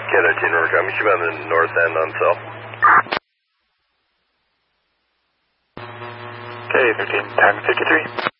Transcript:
Canada 10 River, I'm shoot on the north end on cell. Okay, 13, time 53.